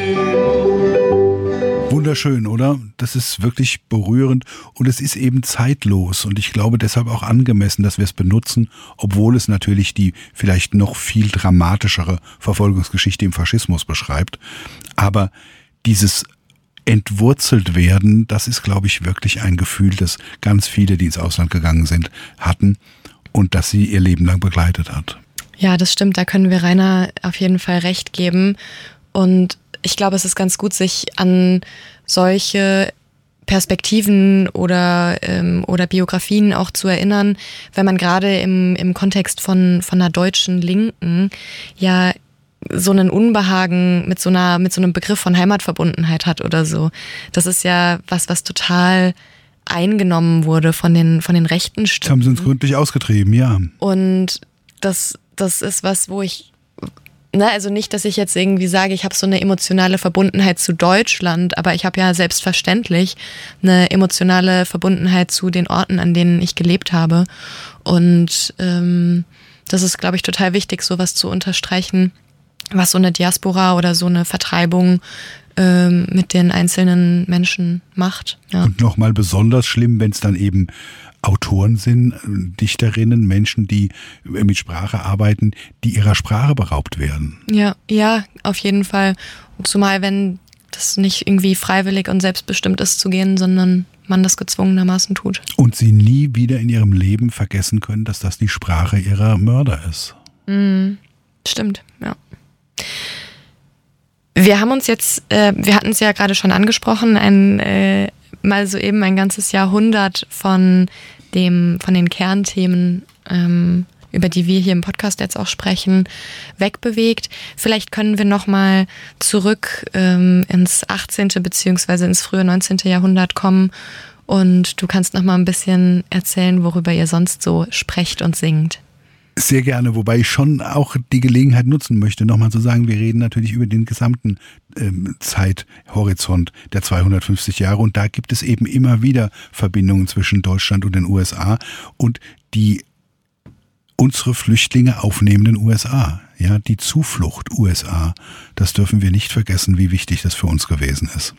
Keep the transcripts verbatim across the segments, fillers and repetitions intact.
Wunderschön, oder? Das ist wirklich berührend und es ist eben zeitlos und ich glaube deshalb auch angemessen, dass wir es benutzen, obwohl es natürlich die vielleicht noch viel dramatischere Verfolgungsgeschichte im Faschismus beschreibt. Aber dieses entwurzelt werden, das ist, glaube ich, wirklich ein Gefühl, das ganz viele, die ins Ausland gegangen sind, hatten und das sie ihr Leben lang begleitet hat. Ja, das stimmt, da können wir Rainer auf jeden Fall recht geben und ich glaube, es ist ganz gut, sich an solche Perspektiven oder ähm, oder Biografien auch zu erinnern, wenn man gerade im im Kontext von von einer deutschen Linken ja so einen Unbehagen mit so einer mit so einem Begriff von Heimatverbundenheit hat oder so. Das ist ja was, was total eingenommen wurde von den von den rechten Stimmen. Das haben sie uns gründlich ausgetrieben, ja. Und das das ist was, wo ich Na, also nicht, dass ich jetzt irgendwie sage, ich habe so eine emotionale Verbundenheit zu Deutschland, aber ich habe ja selbstverständlich eine emotionale Verbundenheit zu den Orten, an denen ich gelebt habe. Und ähm, das ist, glaube ich, total wichtig, sowas zu unterstreichen, was so eine Diaspora oder so eine Vertreibung ähm, mit den einzelnen Menschen macht. Ja. Und nochmal besonders schlimm, wenn es dann eben Autoren sind, Dichterinnen, Menschen, die mit Sprache arbeiten, die ihrer Sprache beraubt werden. Ja, ja, auf jeden Fall. Zumal wenn das nicht irgendwie freiwillig und selbstbestimmt ist zu gehen, sondern man das gezwungenermaßen tut. Und sie nie wieder in ihrem Leben vergessen können, dass das die Sprache ihrer Mörder ist. Mm, stimmt, ja. Wir haben uns jetzt, äh, wir hatten es ja gerade schon angesprochen, ein äh, mal soeben ein ganzes Jahrhundert von dem, von den Kernthemen, ähm, über die wir hier im Podcast jetzt auch sprechen, wegbewegt. Vielleicht können wir nochmal zurück ähm, ins achtzehnte beziehungsweise ins frühe neunzehnte Jahrhundert kommen und du kannst nochmal ein bisschen erzählen, worüber ihr sonst so sprecht und singt. Sehr gerne, wobei ich schon auch die Gelegenheit nutzen möchte, nochmal zu sagen, wir reden natürlich über den gesamten ähm, Zeithorizont der zweihundertfünfzig Jahre und da gibt es eben immer wieder Verbindungen zwischen Deutschland und den U S A und die unsere Flüchtlinge aufnehmenden U S A, ja, die Zuflucht U S A, das dürfen wir nicht vergessen, wie wichtig das für uns gewesen ist.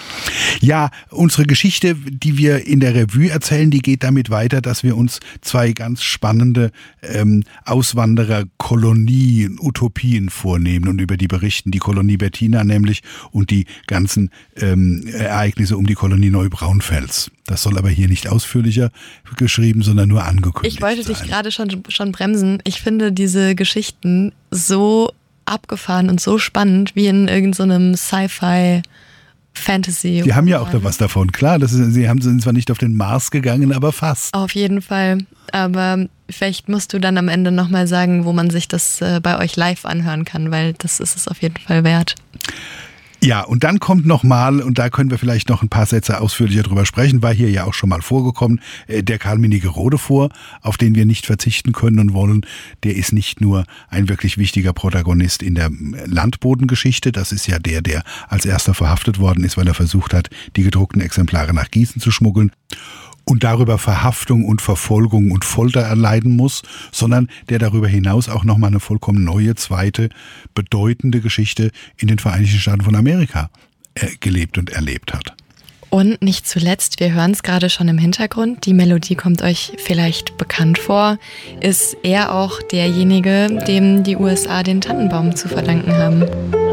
Ja, unsere Geschichte, die wir in der Revue erzählen, die geht damit weiter, dass wir uns zwei ganz spannende ähm, Auswanderer-Kolonien, Utopien vornehmen und über die berichten. Die Kolonie Bettina nämlich und die ganzen ähm, Ereignisse um die Kolonie Neubraunfels. Das soll aber hier nicht ausführlicher geschrieben, sondern nur angekündigt Ich wollte sein. dich gerade schon, schon bremsen. Ich finde diese Geschichten so abgefahren und so spannend wie in irgendeinem Sci-Fi Fantasy. Die haben ja auch da was davon, klar. Das ist, sie haben sind zwar nicht auf den Mars gegangen, aber fast. Auf jeden Fall. Aber vielleicht musst du dann am Ende nochmal sagen, wo man sich das äh, bei euch live anhören kann, weil das ist es auf jeden Fall wert. Ja, und dann kommt nochmal, und da können wir vielleicht noch ein paar Sätze ausführlicher drüber sprechen, war hier ja auch schon mal vorgekommen, der Karl Minneke-Rode vor, auf den wir nicht verzichten können und wollen. Der ist nicht nur ein wirklich wichtiger Protagonist in der Landbodengeschichte, das ist ja der, der als erster verhaftet worden ist, weil er versucht hat, die gedruckten Exemplare nach Gießen zu schmuggeln und darüber Verhaftung und Verfolgung und Folter erleiden muss, sondern der darüber hinaus auch nochmal eine vollkommen neue, zweite, bedeutende Geschichte in den Vereinigten Staaten von Amerika äh, gelebt und erlebt hat. Und nicht zuletzt, wir hören es gerade schon im Hintergrund, die Melodie kommt euch vielleicht bekannt vor, ist er auch derjenige, dem die U S A den Tannenbaum zu verdanken haben.